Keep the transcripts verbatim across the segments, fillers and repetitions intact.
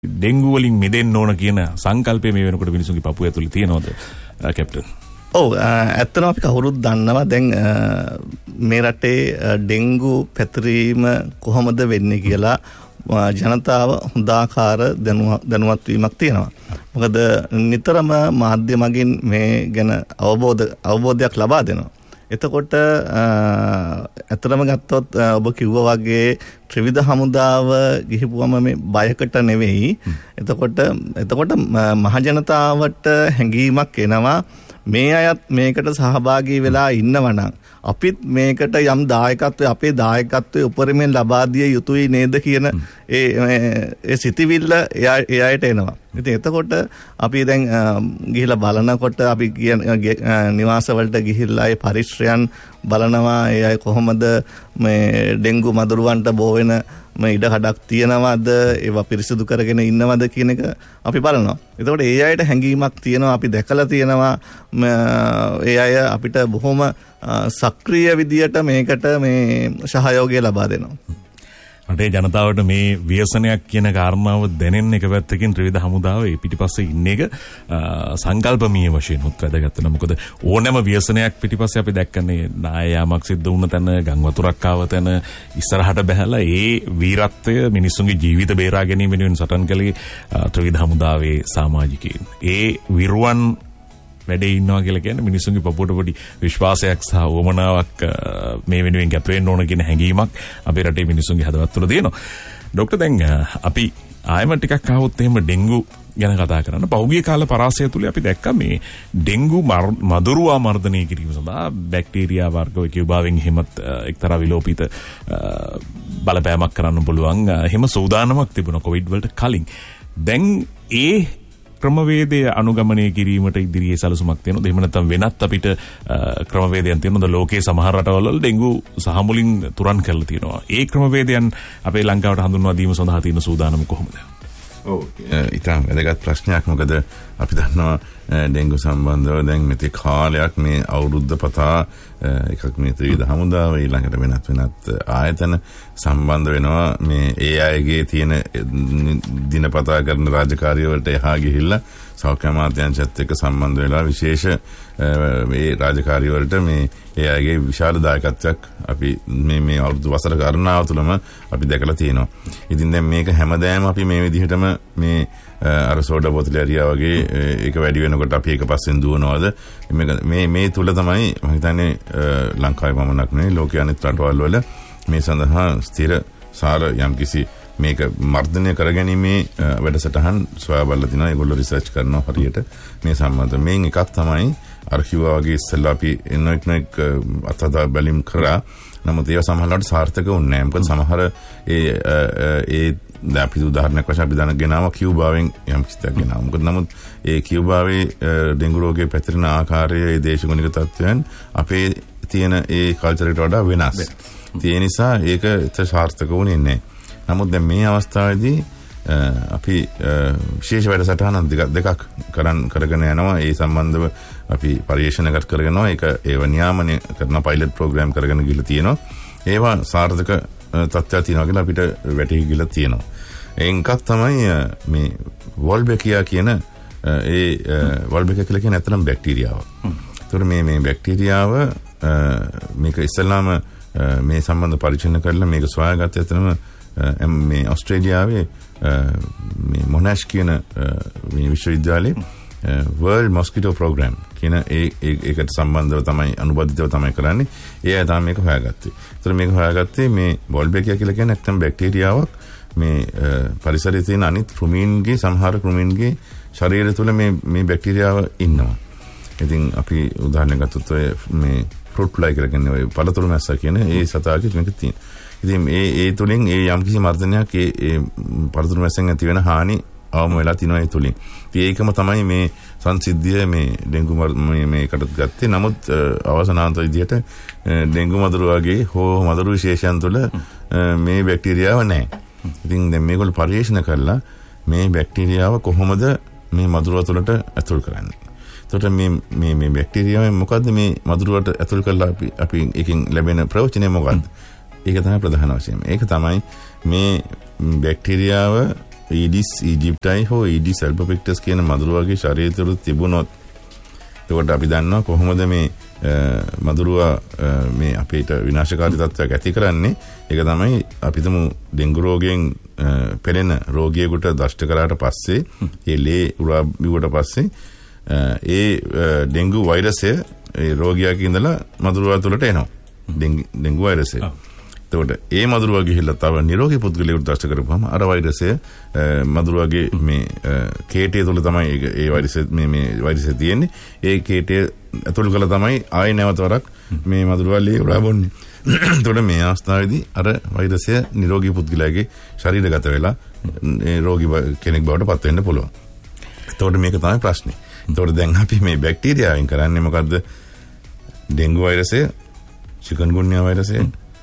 Dengue වලින් මිදෙන්න ඕන කියන සංකල්පය මේ වෙනකොට මිනිසුන්ගේ පපුව ඇතුලේ තියෙනවද කැප්ටන්? ඔව් ඇත්තටම අපි කවුරුත් දන්නවා දැන් මේ රටේ ඩෙන්ගු පැතිරීම කොහොමද වෙන්නේ කියලා ජනතාව හොඳාකාර දැනුවත් වීමක් තියෙනවා. මොකද නිතරම මාධ්‍ය මගින් මේ ගැන අවබෝධ අවබෝධයක් ලබා දෙනවා. එතකොට ඇත්තටම ගත්තොත් ඔබ කිව්වා වගේ ත්‍රිවිධ හමුදාව ගිහිපුවම මේ බයකට නෙවෙයි. එතකොට එතකොට මහ ජනතාවට හැඟීමක් එනවා මේ අයත් මේකට සහභාගී වෙලා ඉන්නවනම් අපිත් මේකට යම් දායකත්වය අපේ දායකත්වයේ උපරිමයෙන් ලබා දිය යුතුයි නේද කියන ඒ ඒ සිතිවිල්ල එයාට එනවා. ඉතින් එතකොට අපි දැන් ගිහිලා බලනකොට අපි කියන නිවාස වලට ගිහිල්ලා ඒ පරිශ්‍රයන් බලනවා ඒ අය කොහොමද මේ ඩෙන්ගු මදුරුවන්ට බෝ වෙන මේ ඉඩ කඩක් තියනවද ඒවා පිරිසිදු කරගෙන ඉන්නවද කියන එක අපි බලනවා. එතකොට ඒ අයට හැඟීමක් තියෙනවා අපි දැකලා තියෙනවා ඒ අය අපිට බොහොම සක්‍රීය විදියට මේකට මේ සහයෝගය ලබා දෙනවා. රටේ ජනතාවට මේ ව්‍යසනයක් කියන කාරණාව දැනෙන්න එක පැත්තකින් ත්‍රිවිධ හමුදාව ඒ පිටිපස්සේ ඉන්න එක සංකල්පමීය වශයෙන් උත් වැදගත් වෙනවා. මොකද ඕනෑම ව්‍යසනයක් පිටිපස්සේ අපි දැක්කනේ නායයාමක් සිද්ධ වුණ තැන, ගම් වතුරක් ආව තැන ඉස්සරහට බහැලා ඒ වීරත්වය මිනිස්සුන්ගේ ජීවිත බේරා ගැනීම වෙනුවෙන් සටන් කළේ ත්‍රිවිධ හමුදාවේ සමාජිකයින්. ඒ විරුවන් වැඩේ ඉන්නවා කියලා කියන්නේ මිනිස්සුන්ගේ පපුවට පොඩි විශ්වාසයක් සහ වමනාවක් මේ වෙනුවෙන් කැපෙන්න ඕන කියන හැඟීමක් අපේ රටේ මිනිස්සුන්ගේ හදවත් තුළ තියෙනවා. ડોක්ටර් දැන් අපි ආයම ටිකක් ආවොත් එහෙම ඩෙන්ගු ගැන කතා කරන්න. පහුගිය කාල පරාසය තුල අපි දැක්කා මේ ඩෙන්ගු මදුරුවා මර්ධනය කිරීම සඳහා බැක්ටීරියා වර්ග කියුබාවෙන් එහෙමත් එක්තරා විලෝපිත බලපෑමක් කරන්න පුළුවන් එහෙම සූදානමක් තිබුණා කොවිඩ් වලට කලින්. දැන් ඒ ක්‍රමවේදය අනුගමනය කිරීමට ඉදිරියේ සැලසුමක් තියෙනවා. එහෙම නැත්නම් වෙනත් අපිට ක්‍රමවේදයන් තියෙනවා. ලෝකයේ සමහර රටවල ඩෙන්ගු සහ මුලින් තුරන් කරලා තියෙනවා. ඒ ක්‍රමවේදයන් අපේ ලංකාවට හඳුන්වා දීම සඳහා තියෙන සූදානම කොහොමද? ඔව් ඉතින් වැදගත් ප්‍රශ්නයක්. මොකද අපි දන්නවා ඩෙන්ගු සම්බන්ධව දැන් මෙතේ කාලයක් මේ අවුරුද්ද පතා එකක් මේ ත්‍රිවිධ හමුදාව ඊළඟට වෙනත් වෙනත් ආයතන සම්බන්ධ වෙනවා මේ ඒ අයගේ තියෙන දිනපතා කරන රාජකාරිය වලට එහා ගිහිල්ලා සෞඛ්‍ය අමාත්‍යාංශයත් එක්ක සම්බන්ධ වෙලා විශේෂ මේ රාජකාරිය වලට මේ ඒ අයගේ විශාල දායකත්වයක් අපි මේ මේ අවුරුදු වසර ගණනාව තුළම අපි දැකලා තියෙනවා. ඉතින් දැන් මේක හැමදාම අපි මේ විදිහටම මේ අර සෝඩා බෝතලේ ඇරියා වගේ ඒක වැඩි වෙනකොට අපි ඒක පස්සෙන් දුවනවාද මේ මේ තුල තමයි මම හිතන්නේ ලංකාවේ පමණක් නෙවෙයි ලෝකයේ අනෙක් රටවල් වල මේ සඳහා ස්ථිර සාර යම්කිසි මේක මර්ධනය කරගැනීමේ වැඩසටහන් සොයා බලලා තිනවා. ඒගොල්ලෝ රිසර්ච් කරනවා හරියට මේ සම්බන්ධ. මේන් එකක් තමයි අර කිව්වා වගේ ඉස්සෙල්ලා අපි එනොක් නෙක් අතදා බැලීම් කරා. නමුත් ඒව සමහරවිට සාර්ථක වුණේ නැහැ. මොකද සමහර ඒ ඒ දැන් අපි උදාහරණයක් වශයෙන් අපි දන්න ගෙනාව කියුබාවෙන් යම් කිසියක් ගෙනාව. මොකද නමුත් ඒ කියුබාවේ ඩෙන්ගු රෝගයේ පැතිරෙන ආකාරය ඒ දේශගුණික තත්ත්වයන් අපේ තියෙන ඒ කල්චරයට වඩා වෙනස්. ඒ නිසා ඒක සාර්ථක වුණේ නැහැ. නමුත් දැන් මේ අවස්ථාවේදී අපි විශේෂ වැඩසටහන දෙකක් කරන් කරගෙන යනවා. ඒ සම්බන්ධව අපි පරිශීලනයකට කරගෙන යනවා. ඒක ඒව නියාමනය කරන පයිලට් ප්‍රෝග්‍රෑම් කරගෙන ගිහලා තියෙනවා. ඒවා සාර්ථක තත්ත්වයක් තියෙනවා කියලා අපිට වැටහි ගිහලා තියෙනවා. එකක් තමයි මේ වොල්බෙකියා කියන ඒ වොල්බෙකියා කියලා කියන ඇත්තටම බැක්ටීරියාව. ඒතර මේ මේ බැක්ටීරියාව මේක ඉස්සෙල්ලාම මේ සම්බන්ධ පරීක්ෂණ කරලා මේක සොයාගත්ත ඇත්තටම මේ ඕස්ට්‍රේලියාවේ මේ මොනාෂ් කියන මේ විශ්වවිද්‍යාලයේ World Mosquito Program කියන ඒ ඒකට සම්බන්ධව තමයි අනුබද්ධිතව තමයි කරන්නේ. ඒ අය තමයි මේක හොයාගත්තේ. ඒතර මේක හොයාගත්තේ මේ වොල්බෙකියා කියලා කියන නැත්නම් බැක්ටීරියාවක් මේ පරිසරයේ තියෙන අනිත් කෘමීන්ගේ සමහර කෘමීන්ගේ ශරීරය තුළ මේ මේ බැක්ටීරියාව ඉන්නවා. ඉතින් අපි උදාහරණයක් ගත්තොත් මේ ෆෘට් ෆ්ලයි කියලා කියන්නේ ඔය පළතුරු මැස්සා කියන ඒ සතාගේ මේක තියෙනවා. ඉතින් මේ ඒ තුලින් ඒ යම්කිසි මර්ධනයක් ඒ ඒ පළතුරු මැස්සෙන් ඇති වෙන හානි අවම වෙලා තිනවා ඒ තුලින්. ඉතින් ඒකම තමයි මේ සංසිද්ධිය මේ ඩෙන්ගු මේ මේකට ගත්තේ. නමුත් අවසනාන්ත විදිහට ඩෙන්ගු මදුරුවාගේ හෝ මදුරු විශේෂයන් තුළ මේ බැක්ටීරියාව නැහැ. ඉතින් දැන් මේගොල්ලෝ පරීක්ෂණ කරලා මේ බැක්ටීරියාව කොහොමද මේ මදුරුවා තුළට ඇතුල් කරන්නේ. එතකොට මේ මේ මේ බැක්ටීරියාවෙන් මොකද්ද මේ මදුරුවට ඇතුල් කරලා අපි අපි එකකින් ලැබෙන ප්‍රයෝජනය මොකද්ද? ඒක තමයි ප්‍රධාන වශයෙන්. ඒක තමයි මේ බැක්ටීරියාව ඊඩිස් ඊජිප්ටයි හෝ ඊඩිස් ඇල්බපෙක්ටස් කියන මදුරු වගේ ශරීරය තුළ තිබුණොත් එතකොට අපි දන්නවා කොහොමද මේ මදුරුවා මේ අපිට විනාශකාරී තත්ත්වයක් ඇති කරන්නේ. ඒක තමයි අපිටම ඩෙන්ගු රෝගයෙන් පෙළෙන රෝගියෙකුට දෂ්ට කරාට පස්සේ ඒ ලේ උරා බිව්වට පස්සේ ඒ ඩෙන්ගු වෛරසය ඒ රෝගියාගේ ඉඳලා මදුරුවා තුළට එනවා. ඩෙන්ගු වෛරසය. එතකොට ඒ මදුරුවා ගිහිල්ලා තව නිරෝගී පුද්ගලයෙකුට දෂ්ට කරපුවාම අර වෛරසය මදුරුවාගේ මේ කේටය තුළ තමයි ඒ වෛරසය මේ මේ වෛරසය තියෙන්නේ. ඒ කේටය ඇතුළු කළා තමයි ආයෙ නැවත වරක් මේ මදුරුවා ලේ උරා බොන්නේ. එතකොට මේ අවස්ථාවේදී අර වෛරසය නිරෝගී පුද්ගලයාගේ ශරීරගත වෙලා ඒ රෝගී කෙනෙක් බවට පත් වෙන්න පුළුවන්. එතකොට මේක තමයි ප්‍රශ්නේ. එතකොට දැන් අපි මේ බැක්ටීරියාවෙන් කරන්නේ මොකද්ද? ඩෙන්ගු වෛරසය, චිකන්ගුන්යා වෛරසය,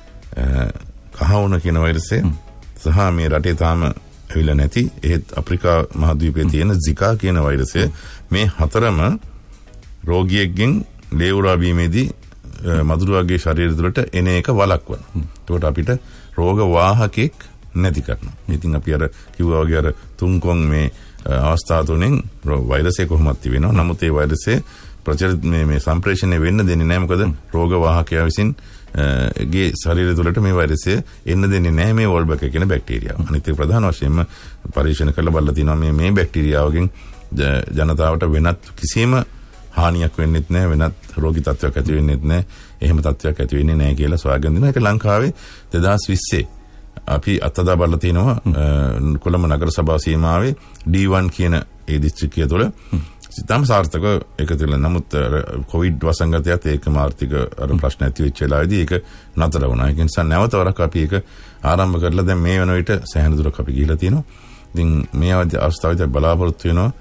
කහවුන කියන වෛරසය සහ මේ රටේ තාම ඇවිල්ලා නැති ඒත් අප්‍රිකා මහද්වීපයේ තියෙන zika කියන වෛරසය මේ හතරම රෝගියෙක්ගෙන් ලේ උරා බීමේදී මදුරුවාගේ ශරීරය තුළට එන එක වළක්වන. එතකොට අපිට රෝග වාහකෙක් නැති කරනවා. ඉතින් අපි අර කිව්වා වගේ අර තුන්කොන් මේ අවස්ථා තුනෙන් වෛරසය කොහොමද තිබෙනවා. නමුත් ඒ වෛරසය ප්‍රචලිත මේ මේ සම්ප්‍රේෂණය වෙන්න දෙන්නේ නැහැ. මොකද රෝග වාහකයා විසින් ගේ ශරීරය තුළට මේ වෛරසය එන්න දෙන්නේ නැහැ මේ වෝල්බර්ග් කියන බැක්ටීරියාව. අනිත් එක ප්‍රධාන වශයෙන්ම පරීක්ෂණ කරලා බලලා තිනවා මේ මේ බැක්ටීරියාවගෙන් ජනතාවට වෙනත් කිසිම හානියක් වෙන්නෙත් නැහැ, වෙනත් රෝගී තත්ත්වයක් ඇති වෙන්නෙත් නැහැ. එහෙම තත්ත්වයක් ඇති වෙන්නේ නැහැ කියලා සොයාගෙන දිනවා. ඒක ලංකාවේ දෙදාස් විස්සේ අපි අත්දැක බලලා තිනවා කොළඹ නගර සභාව සීමාවේ ඩී වන් කියන ඒ දිස්ත්‍රික්කය තුළ සිතම සාර්ථක එක තුළ. නමුත් කොවිඩ් වසංගතයත් ඒකම ආර්ථික අර ප්‍රශ්න ඇති වෙච්ච වෙලාවේදී ඒක නතර වුණා. ඒක නිසා නැවත වරක් අපි ඒක ආරම්භ කරලා දැන් මේ වෙන විට සෑහෙන දුරක් අපි ගිහිලා තියෙනවා. ඉතින් මේ අවස්ථාවේදී බලාපොරොත්තු වෙනවා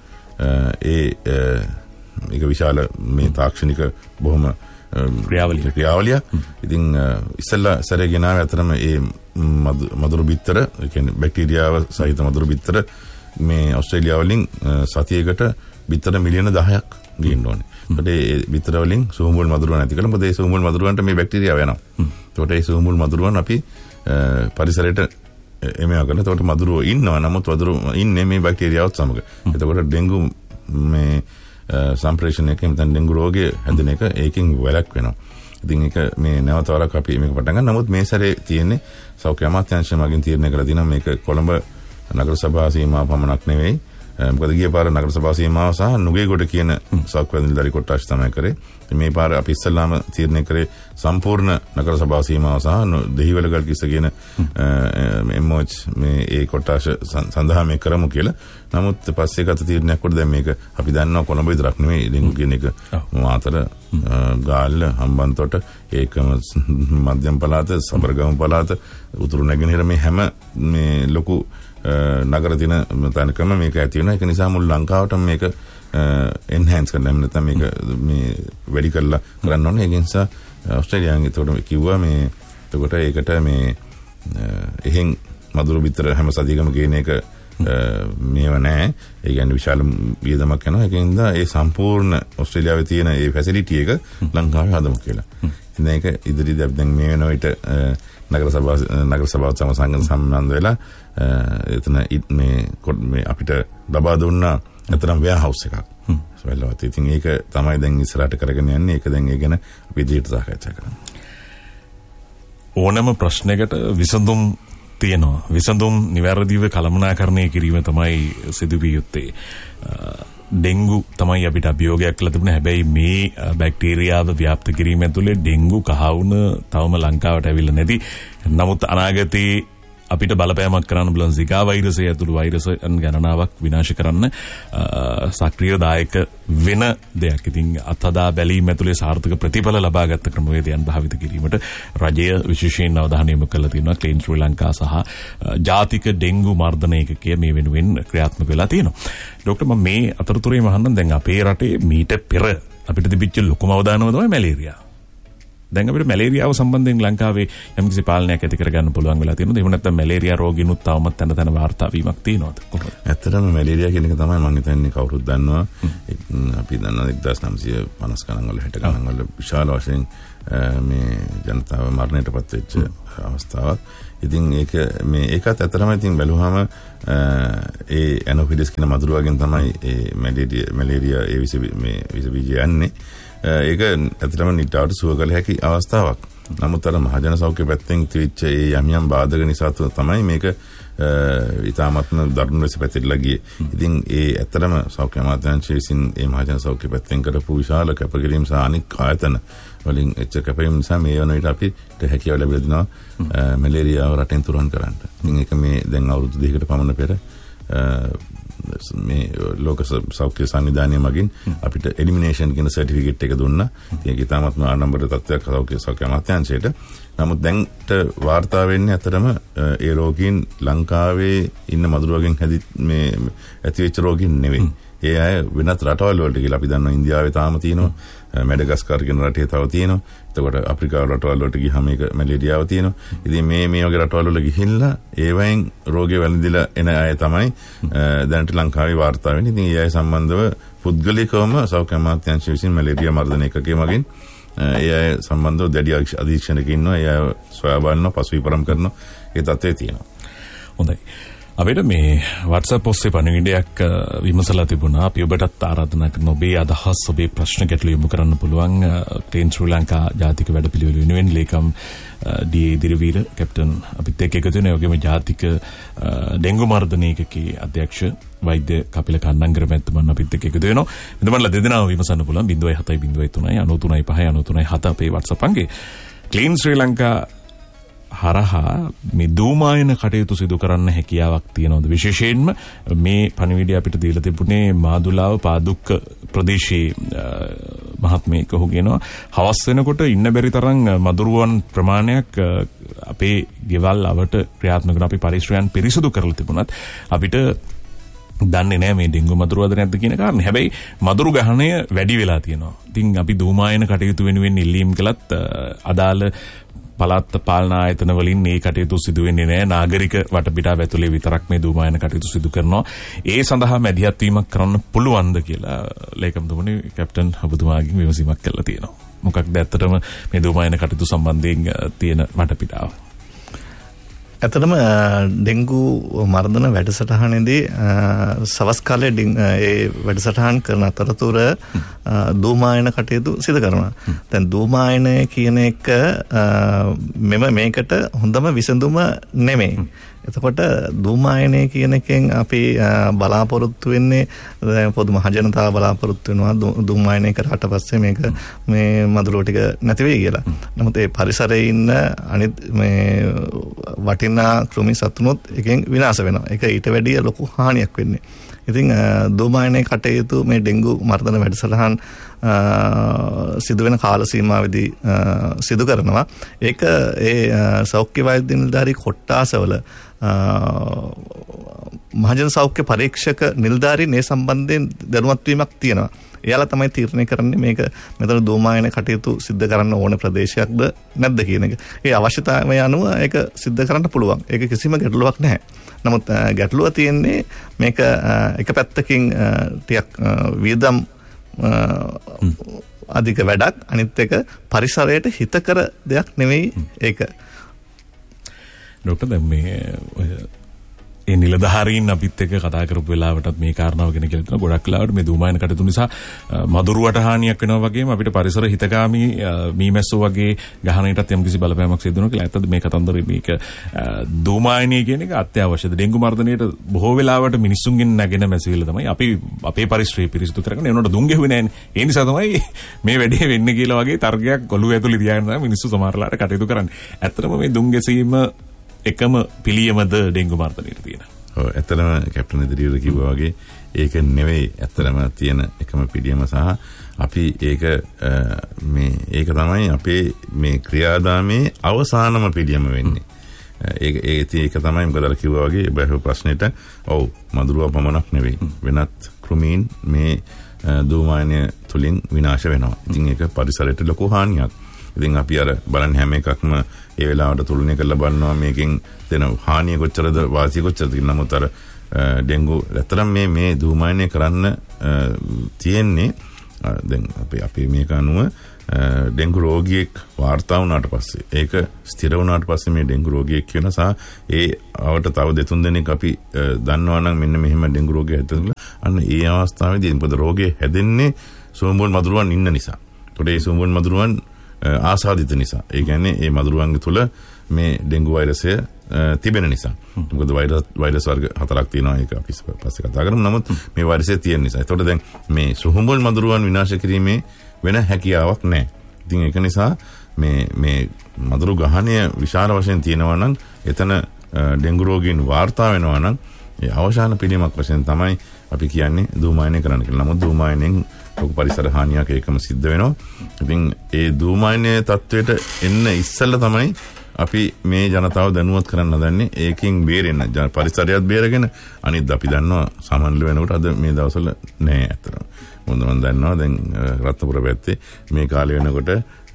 ඒ ඒක විශාල මේ තාක්ෂණික බොහොම ක්‍රියාවලිය ක්‍රියාවලියක්. ඉතින් ඉස්සෙල්ලා සැරේ ගෙනාවේ අතරම ඒ මදුරු බිත්තර, ඒ කියන්නේ බැක්ටීරියාව සහිත මදුරු බිත්තර මේ ඕස්ට්‍රේලියාව වලින් සතියකට බිත්තර මිලියන දහයක් ගේන්න ඕනේ. ඒකට ඒ බිත්තර වලින් සුහුමුල් මදුරුවන් ඇති කළා. මොකද ඒ සුහුමුල් මදුරුවන්ට මේ බැක්ටීරියාව යනවා. ඒකට ඒ සුහුමුල් මදුරුවන් අපි පරිසරයට එමෙයා කරලා ඒකට මදුරුවෝ ඉන්නවා. නමුත් මදුරුවෝ ඉන්නේ මේ බැක්ටීරියාවත් සමග. එතකොට ඩෙන්ගු මේ සම්ප්‍රේෂණයකින් දැන් ඩෙන්ගු රෝගය හැදෙන එක ඒකෙන් වැළැක් වෙනවා. ඉතින් ඒක මේ නැවත වරක් අපි මේක පටන් ගන්න. නමුත් මේ සැරේ තියෙන්නේ සෞඛ්‍ය අමාත්‍යාංශය මගින් තීරණය කරලා තියෙනවා මේක කොළඹ නගර සභා සීමාව පමණක් නෙවෙයි. මොකද ගිය පාර නගර සභා සීමාව සහ නුගේගොඩ කියන සෞඛ්‍ය නිලධාරි කොට්ටාශ තමයි කරේ. මේ පාර අපි ඉස්සල්ලාම තීරණය කරේ සම්පූර්ණ නගර සභා සීමාව සහ දෙහිවලගල් කිස්ස කියන එම් ඕ එච් මේ ඒ කොට්ටාශ සඳහා මේ කරමු කියලා. නමුත් පස්සේ ගත තීරණයක් කොට දැන් මේක අපි දන්නවා කොළඹ විතරක් නෙවෙයි ඩෙන්ගු කියන එක මාතර, ගාල්ල, හම්බන්තොට, ඒකම මධ්‍යම පළාත, සබරගමු පළාත, උතුරු නැගෙනහිර මේ හැම මේ ලොකු නගර දින තැනකම මේක ඇති වෙනවා. ඒක නිසා මුළු ලංකාවටම මේක එන්හෑන්ස් කරන්න නැත්නම් මේක මේ වැඩි කරලා කරන්න ඕනේ. ඒ නිසා ඕස්ට්‍රේලියාවෙන් ඒකට කිව්වා මේ එතකොට ඒකට මේ එහෙන් මදුරු බිත්තර හැම සතියකම ගේන එක මේව නැහැ. ඒ කියන්නේ විශාල වියදමක් යනවා. ඒකින්ද ඒ සම්පූර්ණ ඕස්ට්‍රේලියාවේ තියෙන ඒ ෆැසිලිටි එක ලංකාවේ හදමු කියලා. ඉතින් ඒක ඉදිරියේදී අපි දැන් මේ වෙන විට නගර සභාව නගර සභාවත් සමග සංගම් සම්බන්ධ වෙලා එතන මේ මේ අපිට ලබා දුන්නා අතරම වෙයා හවුස් එකක්. සොයලවත්. ඉතින් ඒක තමයි දැන් ඉස්සරහට කරගෙන යන්නේ. ඒක දැන් ඒ ගැන අපි ඉදිරියට සාකච්ඡා කරමු. ඕනම ප්‍රශ්නයකට විසඳුම් තියෙනවා. විසඳුම් නිවැරදිව කළමනාකරණය කිරීම තමයි සිදුවිය යුත්තේ. ඩෙන්ගු තමයි අපිට අභියෝගයක් කළ තිබුණේ. හැබැයි මේ බැක්ටීරියාව ව්‍යාප්ත කිරීම ඇතුලේ ඩෙන්ගු කහවුන තවම ලංකාවට ඇවිල්ලා නැති. නමුත් අනාගතයේ අපිට බලපෑමක් කරන්න බලන zika වෛරසය ඇතුළු වෛරසයන් ගණනාවක් විනාශ කරන්න සක්‍රියදායක වෙන දෙයක්. ඉතින් අත්හදා බැලීම ඇතුලේ සාර්ථක ප්‍රතිඵල ලබාගත් ක්‍රමවේදයන් භාවිත කිරීමට රජය විශේෂයෙන් අවධානය යොමු කළා තියෙනවා. ක්ලීන් ශ්‍රී ලංකා සහ ජාතික ඩෙන්ගු මර්ධන ඒකකය මේ වෙනුවෙන් ක්‍රියාත්මක වෙලා තියෙනවා. ડોක්ටර් මම මේ අතරතුරේ මහන්නම් දැන් අපේ රටේ මීට පෙර අපිට තිබිච්ච ලොකුම අවදානම තමයි මැලේරියා. දැන් අපිට මැලේරියාව සම්බන්ධයෙන් ලංකාවේ යම්කිසි පාලනයක් ඇති කරගන්න පුළුවන් වෙලා තියෙනවා. එහෙම නැත්නම් මැලේරියා රෝගීනුත් තවමත් තැන තැන වාර්තා වීමක් තියෙනවද කොහොමද? ඇත්තටම මැලේරියා කියන එක තමයි මම හිතන්නේ කවුරුත් දන්නවා. අපි දන්නවා එක්දාස් නවසිය පනස් ගණන් වල හැට ගණන් වල විශාල වශයෙන් මේ ජනතාව මරණයටපත් වෙච්ච අවස්ථාවක්. ඉතින් ඒක මේ ඒකත් ඇත්තටම ඉතින් බැලුවාම ඒ ඇනොෆිලිස් කියන මදුරු වගේ තමයි ඒ මැලේරියා මැලේරියා ඒ විස මේ විස බීජ යන්නේ. ඒක ඇත්තටම නිට්ටාවට සුව කළ හැකි අවස්ථාවක්. නමුත් අර මහජන සෞඛ්‍ය පැත්තෙන් තිබිච්ච ඒ යම් යම් බාධක නිසා තමයි මේක ඉතාමත්ම දරුණු ලෙස පැතිරලා ගියේ. ඉතින් ඒ ඇත්තටම සෞඛ්‍ය අමාත්‍යාංශය විසින් ඒ මහජන සෞඛ්‍ය පැත්තෙන් කරපු විශාල කැපකිරීම සහ අනික් ආයතන වලින් එච්ච කැපවීම නිසා මේ වන විට අපිට හැකියාව ලැබිලා දෙනවා මැලේරියාව රටෙන් තුරන් කරන්න. ඉතින් ඒක මේ දැන් අවුරුදු දෙකකට පමණ පෙර මේ ලෝක සෞඛ්‍ය සංවිධානය මගින් අපිට එලිමිනේෂන් කියන සර්ටිෆිකේට් එක දුන්නා. ඒක ඉතාමත්ම ආඩම්බර තත්ත්වයක් සෞඛ්‍ය සෞඛ්‍ය අමාත්‍යාංශයට. නමුත් දැන්ට වාර්තා වෙන්නේ අතරම ඒ රෝගීන් ලංකාවේ ඉන්න මදුරු වලින් හැදි මේ ඇතිවෙච්ච රෝගීන් නෙවෙයි. ඒ අය වෙනත් රටවල් වලට ගිහලා අපි දන්නවා ඉන්දියාවේ තාම තියෙනවා, මැඩගස්කාර් කියන රටේ තව තියෙනවා. එතකොට අප්‍රිකාව රටවල් වලට ගියාම මේක මැලේරියාව තියෙනවා. ඉතින් මේ මේ වගේ රටවල් වල ගිහිල්ලා ඒවෙන් රෝගේ වැළඳිලා එන අය තමයි දැනට ලංකාවේ වාර්තා වෙන්නේ. ඉතින් ඒ අය සම්බන්ධව පුද්ගලිකවම සෞඛ්‍ය අමාත්‍යාංශය විසින් මැලේරියා මර්ධන ඒකකයේ මගින් ඒ අය සම්බන්ධව දැඩි අධීක්ෂණයක ඉන්නවා. ඒ අය සොයා බලනවා, පසුවිපරම් කරනවා. ඒ තත්ත්වය තියෙනවා. හොඳයි. අපිට මේ WhatsApp ඔස්සේ පණිවිඩයක් විමසලා තිබුණා. අපි ඔබටත් ආරාධනා කරන ඔබේ අදහස්, ඔබේ ප්‍රශ්න ගැටළු යොමු කරන්න පුළුවන් ක්ලීන් ශ්‍රී ලංකා ජාතික වැඩපිළිවෙළ වෙනුවෙන් ලේකම් ඩී දිරවීර කැප්ටන් අපිත් එක්ක එකතු වෙනවා. ඔයගෙම ජාතික ඩෙන්ගු මර්ධන ඒකකයේ අධ්‍යක්ෂ වෛද්‍ය කපිල කන්නංගර මැතිතුමන් අපිත් එක්ක එකතු වෙනවා. මෙතුමන්ලා දෙදෙනාම විමසන්න පුළුවන් zero seven seven zero three nine nine three five nine three seven අපේ WhatsApp අංකේ. ක්ලීන් ශ්‍රී ලංකා හරහා මේ දූමායන කටයුතු සිදු කරන්න හැකියාවක් තියෙනවද? විශේෂයෙන්ම මේ පණිවිඩය අපිට දීලා තිබුණේ මාදුලාව පාදුක්ක ප්‍රදේශයේ මහත්මයෙක් ඔහු කියනවා හවස් වෙනකොට ඉන්න බැරි තරම් මදුරුවන් ප්‍රමාණයක් අපේ ගෙවල් අවට ක්‍රියාත්මක කරන අපි පරිශ්‍රයන් පිරිසුදු කරලා තිබුණත් අපිට දන්නේ නැහැ මේ ඩෙන්ගු මදුරුවද නැද්ද කියන කාරණේ. හැබැයි මදුරු ගහණය වැඩි වෙලා තියෙනවා. ඉතින් අපි දූමායන කටයුතු වෙනුවෙන් ඉල්ලීම් කළත් අදාළ පළාත් පාලන ආයතන වලින් මේ කටයුතු සිදු වෙන්නේ නැහැ. නාගරික වටපිටාව ඇතුලේ විතරක් මේ දූමායන කටයුතු සිදු කරනවා. ඒ සඳහා මැදිහත් වීමක් කරන්න පුළුවන්ද කියලා ලේකම්තුමනි කැප්ටන් ඔබතුමාගෙන් විමසීමක් කළා තියෙනවා. මොකක්ද ඇත්තටම මේ දූමායන කටයුතු සම්බන්ධයෙන් තියෙන වටපිටාව? ඇත්තටම ඩෙන්ගු මර්ධන වැඩසටහනේදී සවස් කාලේ ඒ වැඩසටහන් කරන අතරතුර දූමායන කටයුතු සිදු කරනවා. දැන් දූමායනය කියන එක මෙම මේකට හොඳම විසඳුම නෙමෙයි. එතකොට දූමායනය කියන එකෙන් අපි බලාපොරොත්තු වෙන්නේ පොදු මහජනතාව බලාපොරොත්තු වෙනවා දූමායනය කරාට පස්සේ මේක මේ මදුරුව ටික නැති වෙයි කියලා. නමුත් ඒ පරිසරයේ ඉන්න අනිත් මේ වටිනා කෘමි සතුනොත් එකෙන් විනාශ වෙනවා. ඒක ඊට වැඩිය ලොකු හානියක් වෙන්නේ. ඉතින් දූමායනයේ කටයුතු මේ ඩෙන්ගු මර්ධන වැඩසටහන් සිදු වෙන කාල සීමාවෙදී සිදු කරනවා. ඒක ඒ සෞඛ්‍ය වෛද්‍ය නිලධාරී කොට්ටාසවල මහජන සෞඛ්‍ය පරීක්ෂක නිලධාරීන් මේ සම්බන්ධයෙන් දැනුවත් වීමක් තියෙනවා. එයාලා තමයි තීරණය කරන්නේ මේක මෙතන දූමායන කටයුතු සිද්ධ කරන්න ඕන ප්‍රදේශයක්ද නැද්ද කියන එක. ඒ අවශ්‍යතාවය අනුව ඒක සිද්ධ කරන්න පුළුවන්. ඒක කිසිම ගැටලුවක් නැහැ. නමුත් ගැටලුව තියෙන්නේ මේක එක පැත්තකින් ටිකක් වියදම් අධික වැඩක්, අනිත් එක පරිසරයට හිතකර දෙයක් නෙවෙයි ඒක. ඩොක්ටර් දැන් මේ ඒ නිලධාරීන් අපිත් එක්ක කතා කරපු වෙලාවටත් මේ කාරණාව ගැන කියලා දෙනවා. ගොඩක් වෙලාවට මේ දූමායන කටයුතු නිසා මදුරුවට හානියක් වෙනවා වගේම අපිට පරිසර හිතකාමී මීමැස්සෝ වගේ ගහණයටත් යම්කිසි බලපෑමක් සිදු වෙනවා කියලා. ඇත්තද මේ කතන්දරේ මේක දූමායනය කියන එක අත්‍යවශ්‍යද? ඩෙන්ගු මර්ධනයට බොහෝ වෙලාවට මිනිස්සුන්ගෙන් නැගෙන මැසිවිල්ල තමයි අපි අපේ පරිසරය පිරිසිදු කරගෙන එනකොට දුම් ගෙහුවේ නැහැනේ. ඒ නිසා තමයි මේ වැඩේ වෙන්නේ කියලා වගේ තර්කයක් ඔළුව ඇතුලේ තියාගෙන තමයි මිනිස්සු සමහරලාට කටයුතු කරන්නේ. ඇත්තටම මේ දුම් ගැසීම එකම පිළියමද ඩෙන්ගු මර්ධනයට තියෙන? ඔව් ඇත්තටම කැප්ටන් ඉදිරියට කිව්වා වගේ ඒක නෙවෙයි ඇත්තටම තියෙන එකම පිළියම සහ අපි ඒක මේ ඒක තමයි අපේ මේ ක්‍රියාදාමයේ අවසානම පිළියම වෙන්නේ. ඒක ඒක ඒක තමයි මොකද අර කිව්වා වගේ බැහැ ප්‍රශ්නෙට ඔව් මදුරුව පමණක් නෙවෙයි වෙනත් කෘමීන් මේ දූමායනය තුලින් විනාශ වෙනවා. ඉතින් ඒක පරිසරයට ලොකු හානියක්. ඉතින් අපි අර බලන්න හැම එකක්ම ඒ වෙලාවට තුලනය කරලා බලනවා මේකෙන් දෙන හානිය කොච්චරද වාසිය කොච්චරද කියලා. නමුත් අර ඩෙන්ගු ඇත්තටම මේ මේ දූමායනය කරන්න තියෙන්නේ දැන් අපි අපි මේක අනුව ඩෙංගු රෝගියෙක් වාර්තා වුණාට පස්සේ ඒක ස්ථිර වුණාට පස්සේ මේ ඩෙංගු රෝගියෙක් කියන සා ඒ අවට තව දෙතුන් දෙනෙක් අපි දන්නවා නම් මෙන්න මෙහෙම ඩෙංගු රෝගය හැදෙනවා අන්න ඒ අවස්ථාවේදී මොකද රෝගේ හැදෙන්නේ සුවඳ මදුරුවන් ඉන්න නිසා. ඒතකොට ඒ සුවඳ මදුරුවන් ආසාදිත නිසා. ඒ කියන්නේ ඒ මදුරුවන්ගේ තුල මේ ඩෙංගු වෛරසය තිබෙන නිසා. මොකද වෛරස් වෛරස් වර්ග හතරක් තියෙනවා ඒක අපි පස්සේ කතා කරමු. නමුත් මේ වෛරසය තියෙන නිසා. ඒතකොට දැන් මේ සුහුඹුල් මදුරුවන් විනාශ කිරීමේ වෙන හැකියාවක් නැහැ. ඉතින් ඒක නිසා මේ මේ මදුරු ගහණය විශාල වශයෙන් තියෙනවා නම් එතන ඩෙංගු රෝගීන් වාර්තා වෙනවා නම් ඒ අවසාන පිළිමක් වශයෙන් තමයි අපි කියන්නේ ධූමායනය කරන්න කියලා. නමුත් ධූමායනෙන් ලොකු පරිසර හානියක් ඒකම සිද්ධ වෙනවා. ඉතින් ඒ ධූමායනයේ තත්වයට එන්න ඉස්සෙල්ලා තමයි අපි මේ ජනතාව දැනුවත් කරන්න හදන්නේ ඒකෙන් බේරෙන්න. පරිසරයත් බේරගෙන අනිත් අපි දන්නවා සාමාන්‍ය වෙනකොට අද මේ දවස්වල නෑ අතන. මොකද මම දන්නවා දැන් රත්නපුර පැත්තේ මේ කාලේ වෙනකොට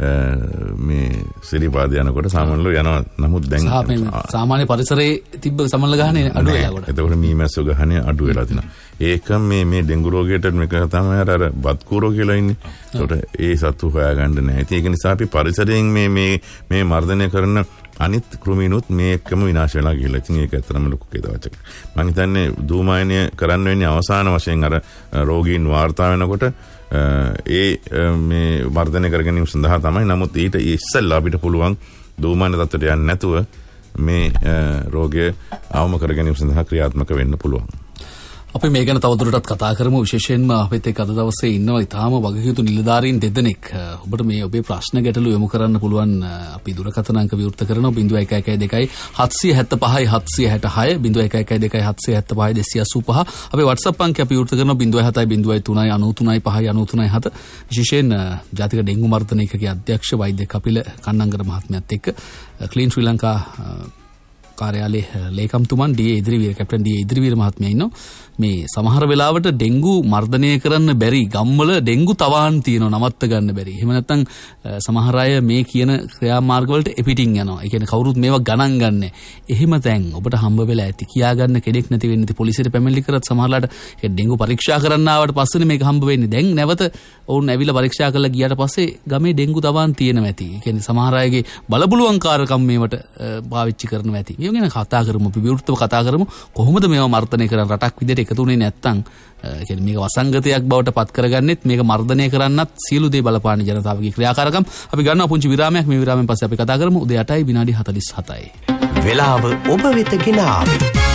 මේ සිරිපාද යනකොට සාමාන්‍යව යනවා. නමුත් දැන් සාමාන්‍ය පරිසරයේ තිබ්බ සමනල ගහනේ අඩු වෙලා කොට. ඒතකොට මීමැස්සු ගහනේ අඩු වෙලා තිනවා. ඒක මේ මේ ඩෙංගු රෝගයට මේක තමයි අර බත්කූරෝ කියලා ඉන්නේ. ඒතකොට ඒ සතු හොයාගන්න නැහැ. ඒක නිසා අපි පරිසරයෙන් මේ මේ මේ මර්ධනය කරන අනිත් කෘමීනුත් මේ එක්කම විනාශ වෙලා ගිහලා. ඉතින් ඒක ඇත්තටම ලොකු කේදවාචක. මම හිතන්නේ ධූමායනය කරන්න වෙන්නේ අවසාන වශයෙන් අර රෝගීන් වාර්තා වෙනකොට ඒ මේ වර්ධනය කර ගැනීම සඳහා තමයි. නමුත් ඊට ඉස්සෙල්ලා අපිට පුළුවන් ධූමායන තත්ත්වයට යන්නේ නැතුව මේ රෝගය අවම කර ගැනීම සඳහා ක්‍රියාත්මක වෙන්න පුළුවන්. අපි මේ ගැන තවදුරටත් කතා කරමු. විශේෂයෙන්ම අපිත් එක්ක අද දවසේ ඉන්නවා ඊටාම වගකීතු නිලධාරීන් දෙදෙනෙක්. ඔබට මේ ඔබේ ප්‍රශ්න ගැටලු යොමු කරන්න පුළුවන්. අපි දුරකථන අංක විවෘත කරනවා zero one one one two seven seven five seven six six zero one one one two seven seven five two eight five. අපේ WhatsApp අංකය අපි විවෘත කරනවා zero seven seven zero three nine three five nine three seven. විශේෂයෙන් ජාතික dengue මර්ධන ඒකකයේ අධ්‍යක්ෂ වෛද්‍ය කපිල කන්නංගර මහත්මයාත් එක්ක clean ශ්‍රී ලංකා කාර්යාලයේ ලේකම්තුමන් ඩී.ඒ. ඉදිරිවීර captain DA. ඉදිරිවීර මහත්මයා ඉන්නවා. මේ සමහර වෙලාවට ඩෙංගු මර්ධනය කරන්න බැරි ගම්වල ඩෙංගු තවාන් තියෙනවා නවත්ත ගන්න බැරි. එහෙම නැත්නම් සමහර අය මේ කියන ක්‍රියාමාර්ග වලට එපිටින් යනවා. ඒ කියන්නේ කවුරුත් මේවා ගණන් ගන්නෑ. එහෙම තැන් ඔබට හම්බ වෙලා ඇති කියා ගන්න කෙනෙක් නැති වෙන්නේ. ඉතින් පොලිසියට පැමිණිලි කරත් සමහරලාට ඒ ඩෙංගු පරීක්ෂා කරන්න ආවට පස්සේනේ මේක හම්බ වෙන්නේ. දැන් නැවත ඔවුන් ඇවිල්ලා පරීක්ෂා කරලා ගියාට පස්සේ ගමේ ඩෙංගු තවාන් තියෙනවා ඇති. ඒ කියන්නේ සමහර අයගේ බලබුලුවන්කාරකම් මේවට පාවිච්චි කරනවා ඇති. මේ ගැන කතා කරමු. අපි විවෘතව කතා කරමු. කොහොමද මේවා මර්ධනය කරන්න රටක් විදිහට එකතු වෙන්නේ නැත්තම් ඒ කියන්නේ මේක වසංගතයක් බවට පත් කරගන්නෙත් මේක මර්ධනය කරන්නත් සියලු දේ බලපාන ජනතාවගේ ක්‍රියාකාරකම්. අපි ගන්නවා පුංචි විරාමයක්. මේ විරාමයෙන් පස්සේ අපි කතා කරමු. උදේ අටයි විනාඩි හතළිස් හතයි. වෙලාව ඔබ වෙත ගෙන ආවේ